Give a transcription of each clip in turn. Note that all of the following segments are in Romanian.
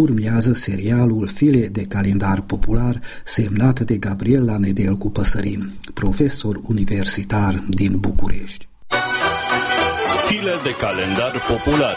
urmează serialul File de calendar popular, semnat de Gabriela Nedelcu Păsărin, profesor universitar din București. File de calendar popular.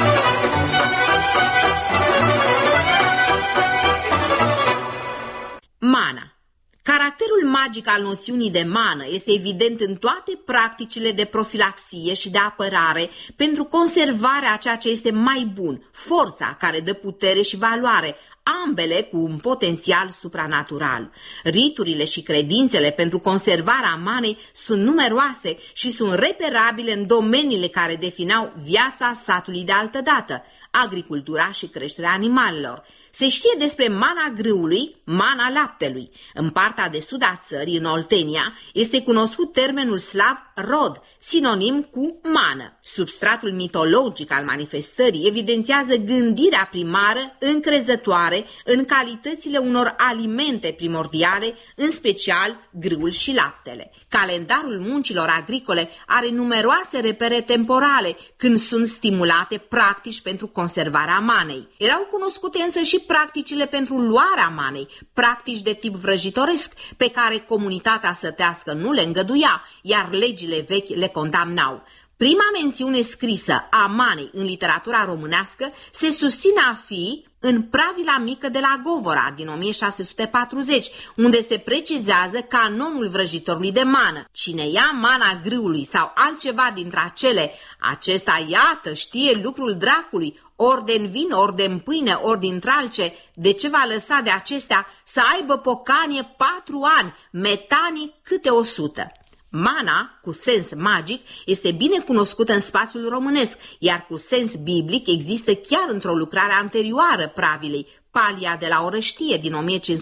Mana. Caracterul magic al noțiunii de mană este evident în toate practicile de profilaxie și de apărare pentru conservarea a ceea ce este mai bun, forța care dă putere și valoare, ambele cu un potențial supranatural. Riturile și credințele pentru conservarea manei sunt numeroase și sunt reperabile în domeniile care defineau viața satului de altădată, agricultura și creșterea animalelor. Se știe despre mana grâului, mana laptelui. În partea de sud a țării, în Oltenia, este cunoscut termenul slav rod, sinonim cu mană. Substratul mitologic al manifestării evidențiază gândirea primară încrezătoare în calitățile unor alimente primordiale, în special grâul și laptele. Calendarul muncilor agricole are numeroase repere temporale când sunt stimulate practici pentru conservarea manei. Erau cunoscute însă și practicile pentru luarea manei, practici de tip vrăjitoresc pe care comunitatea sătească nu le îngăduia, iar legile vechi le condamnau. Prima mențiune scrisă a manei în literatura românească se susține a fi în Pravila mică de la Govora din 1640, unde se precizează canonul vrăjitorului de mană. Cine ia mana grâului sau altceva dintre acesta iată, știe lucrul dracului, ori din vin, ori din pâine, ori din tralce, de ce va lăsa de acestea să aibă pocanie 4 ani, metanii câte 100. Mana, cu sens magic, este bine cunoscută în spațiul românesc, iar cu sens biblic există chiar într-o lucrare anterioară Pravilei, Palia de la Orăștie din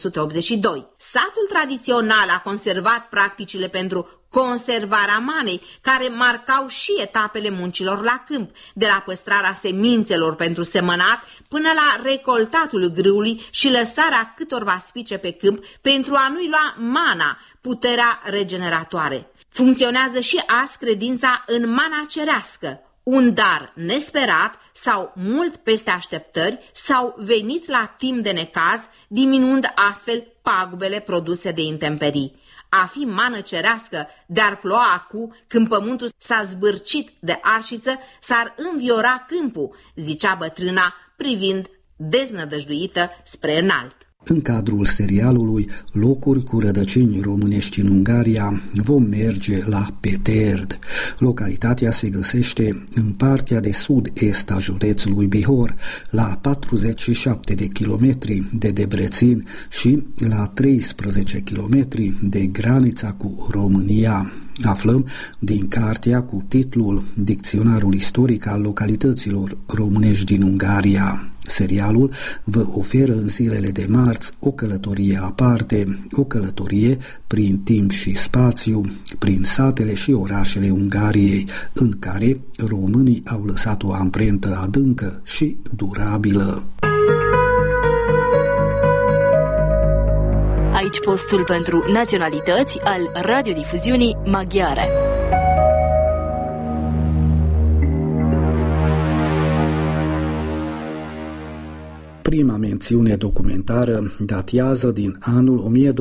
1582. Satul tradițional a conservat practicile pentru conservarea manei, care marcau și etapele muncilor la câmp, de la păstrarea semințelor pentru semănat până la recoltatul grâului și lăsarea câtorva spice pe câmp pentru a nu-i lua mana, puterea regeneratoare. Funcționează și azi credința în mana cerească, un dar nesperat sau mult peste așteptări sau venit la timp de necaz, diminuând astfel pagubele produse de intemperii. A fi mană cerească de-ar ploua acu, când pământul s-a zbârcit de arșiță, s-ar înviora câmpul, zicea bătrâna, privind deznădăjduită spre înalt. În cadrul serialului Locuri cu rădăcini românești în Ungaria vom merge la Peterd. Localitatea se găsește în partea de sud-est a județului Bihor, la 47 de kilometri de Debrețin și la 13 kilometri de granița cu România. Aflăm din cartea cu titlul Dicționarul istoric al localităților românești din Ungaria. Serialul vă oferă în zilele de marți o călătorie aparte, o călătorie prin timp și spațiu, prin satele și orașele Ungariei, în care românii au lăsat o amprentă adâncă și durabilă. Aici postul pentru naționalități al radiodifuziunii maghiare. Prima mențiune documentară datează din anul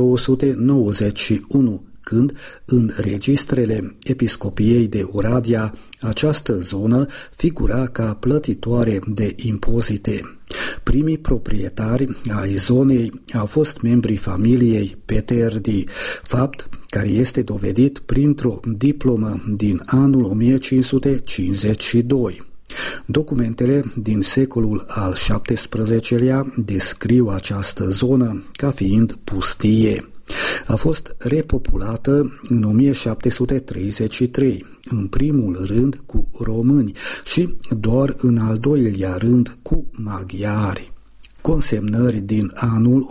1291, când, în registrele Episcopiei de Oradea, această zonă figura ca plătitoare de impozite. Primii proprietari ai zonei au fost membrii familiei Peterdi, fapt care este dovedit printr-o diplomă din anul 1552. Documentele din secolul al XVII-lea descriu această zonă ca fiind pustie. A fost repopulată în 1733, în primul rând cu români și doar în al doilea rând cu maghiari. Consemnări din anul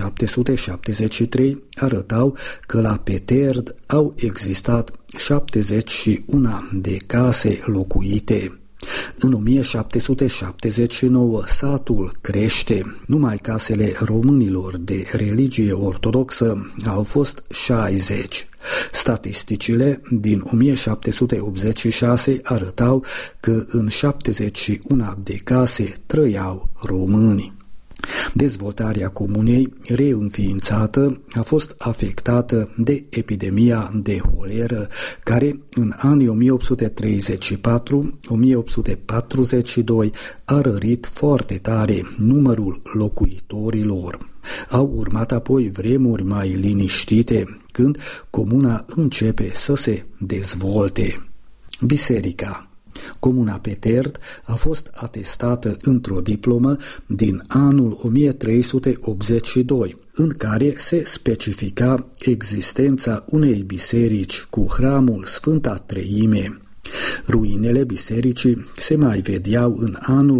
1773 arătau că la Peterd au existat 71 de case locuite. În 1779 satul crește, numai casele românilor de religie ortodoxă au fost 60. Statisticile din 1786 arătau că în 71 de case trăiau români. Dezvoltarea comunei, reînființată, a fost afectată de epidemia de holeră, care în anii 1834-1842 a rărit foarte tare numărul locuitorilor. Au urmat apoi vremuri mai liniștite, când comuna începe să se dezvolte. Biserica. Comuna Peterd a fost atestată într-o diplomă din anul 1382, în care se specifica existența unei biserici cu hramul Sfânta Treime. Ruinele bisericii se mai vedeau în anul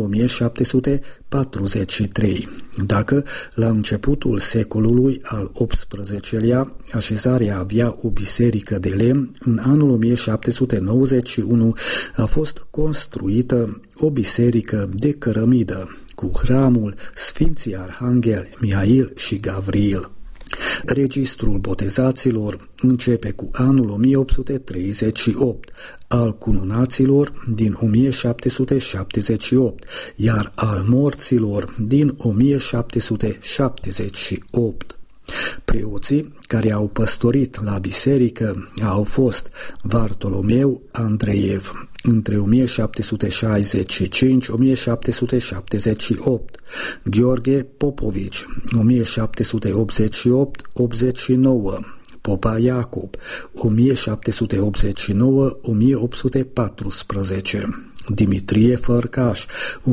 1743. Dacă la începutul secolului al XVIII-lea așezarea avea o biserică de lemn, în anul 1791 a fost construită o biserică de cărămidă cu hramul Sfinții Arhangheli Mihail și Gavril. Registrul botezaților începe cu anul 1838, al cununaților din 1778, iar al morților din 1778. Preoții care au păstorit la biserică au fost Vartolomeu Andreiev între 1765-1778, Gheorghe Popovici 1788-89, Popa Iacob 1789-1814, Dimitrie Fărcaș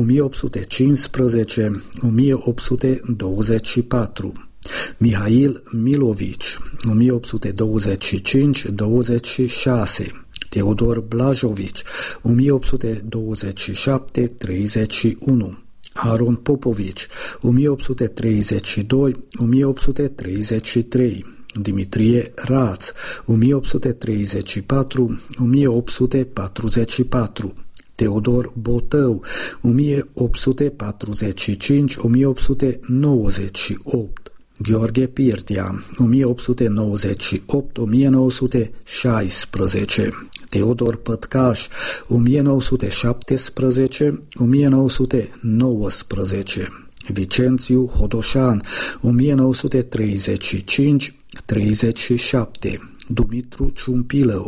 1815-1824, Mihail Milovici 1825-26, Teodor Blajovici 1827-31, Aron Popovici 1832-1833, Dimitrie Raț 1834-1844, Teodor Botău 1845-1898, Gheorghe Pirtea 1898-1916, Teodor Pătcaș 1917-1919, Vicențiu Hodoșan 1935-37, Dumitru Ciumpilă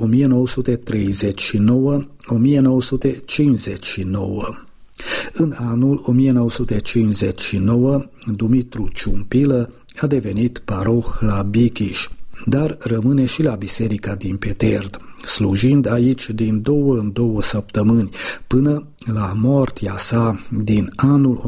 1939-1959. În anul 1959, Dumitru Ciumpilă a devenit paroh la Bichiș, dar rămâne și la biserica din Peterd, slujind aici din 2 în 2 săptămâni, până la moartea sa din anul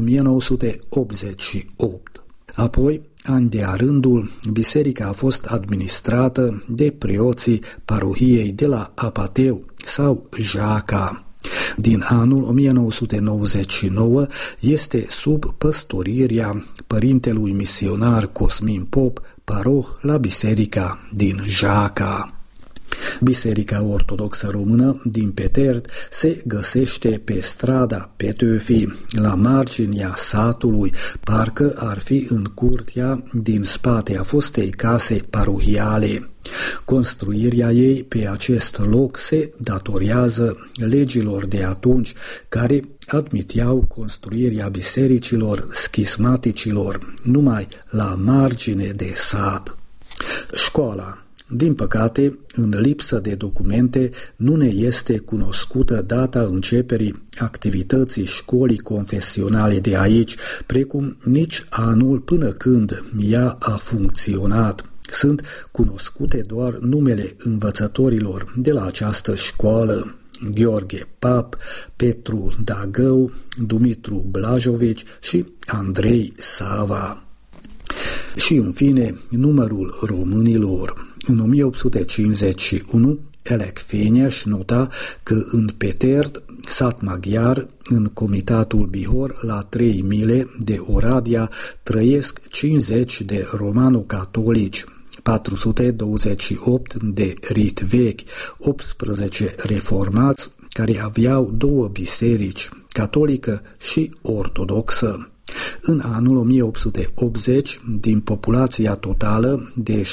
1988. Apoi, ani de-a rândul, biserica a fost administrată de preoții parohiei de la Apateu sau Jaca. Din anul 1999 este sub păstorirea părintelui misionar Cosmin Pop, paroh la biserica din Jaca. Biserica Ortodoxă Română din Peterd se găsește pe strada Petőfi, la marginea satului, parcă ar fi în curtea din spate a fostei case parohiale. Construirea ei pe acest loc se datorează legilor de atunci, care admiteau construirea bisericilor schismaticilor numai la margine de sat. Școala. Din păcate, în lipsă de documente, nu ne este cunoscută data începerii activității școlii confesionale de aici, precum nici anul până când ea a funcționat. Sunt cunoscute doar numele învățătorilor de la această școală: Gheorghe Pap, Petru Dagău, Dumitru Blajovici și Andrei Sava. Și în fine, numărul românilor. În 1851, Elek Fényes nota că în Peterd, sat maghiar, în comitatul Bihor, la 3 mile de Oradea, trăiesc 50 de romano-catolici, 428 de rit vechi, 18 reformați, care aveau 2 biserici, catolică și ortodoxă. În anul 1880, din populația totală de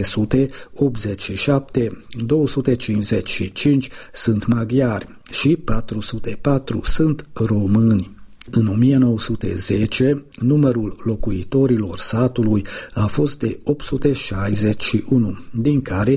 687, 255 sunt maghiari și 404 sunt români. În 1910, numărul locuitorilor satului a fost de 861, din care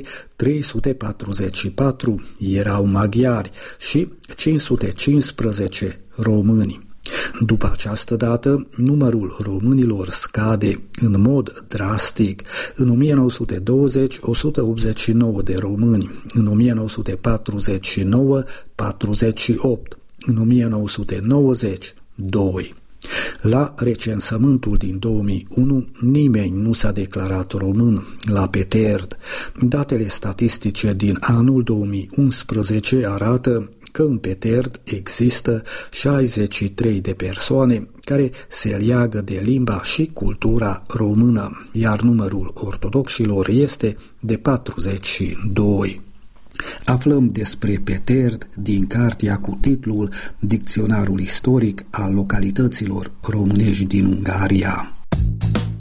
344 erau maghiari și 515 români. După această dată, numărul românilor scade în mod drastic. În 1920, 189 de români, în 1949, 48, în 1990, 2. La recensământul din 2001, nimeni nu s-a declarat român la Peterd. Datele statistice din anul 2011 arată că în Peterd există 63 de persoane care se leagă de limba și cultura română, iar numărul ortodoxilor este de 42. Aflăm despre Peterd din cartea cu titlul Dicționarul istoric al localităților românești din Ungaria.